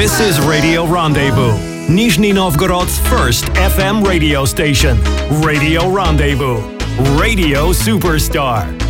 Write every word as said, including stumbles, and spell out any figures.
This is Radio Rendezvous, Nizhny Novgorod's first F M radio station. Radio Rendezvous. Radio Superstar.